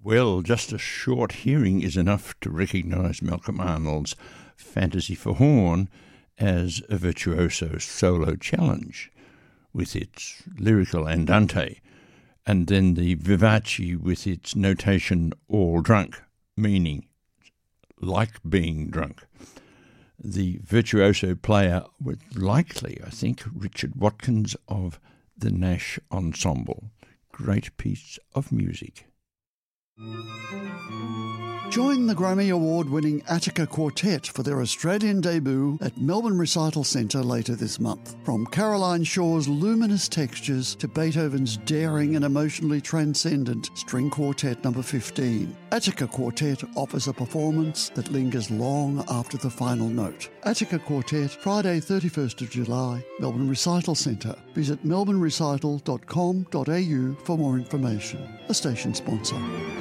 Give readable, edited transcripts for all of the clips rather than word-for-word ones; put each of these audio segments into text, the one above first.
Well, just a short hearing is enough to recognise Malcolm Arnold's Fantasy for Horn as a virtuoso solo challenge, with its lyrical andante, and then the vivace with its notation all drunk, meaning like being drunk. The virtuoso player was likely, I think, Richard Watkins of the Nash Ensemble. Great piece of music. Join the Grammy Award-winning Attica Quartet for their Australian debut at Melbourne Recital Centre later this month. From Caroline Shaw's luminous textures to Beethoven's daring and emotionally transcendent String Quartet No. 15, Attica Quartet offers a performance that lingers long after the final note. Attica Quartet, Friday 31st of July, Melbourne Recital Centre. Visit melbournerecital.com.au for more information. A station sponsor.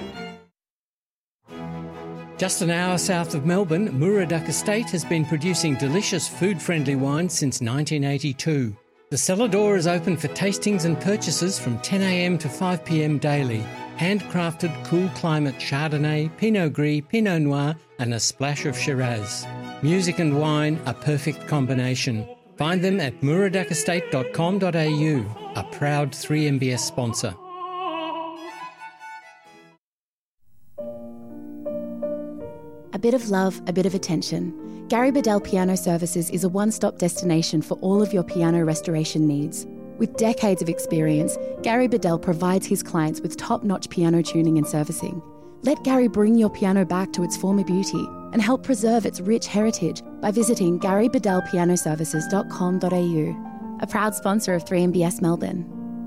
Just an hour south of Melbourne, Muraduck Estate has been producing delicious food-friendly wine since 1982. The cellar door is open for tastings and purchases from 10 a.m. to 5 p.m. daily. Handcrafted cool climate Chardonnay, Pinot Gris, Pinot Noir and a splash of Shiraz. Music and wine, a perfect combination. Find them at muraduckestate.com.au, a proud 3MBS sponsor. A bit of love, a bit of attention. Gary Bedell Piano Services is a one-stop destination for all of your piano restoration needs. With decades of experience, Gary Bedell provides his clients with top-notch piano tuning and servicing. Let Gary bring your piano back to its former beauty and help preserve its rich heritage by visiting garybedellpianoservices.com.au, a proud sponsor of 3MBS Melbourne.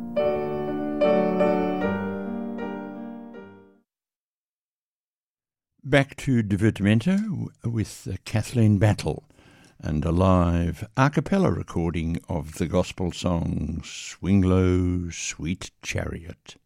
Back to Divertimento with Kathleen Battle and a live a cappella recording of the gospel song Swing Low, Sweet Chariot.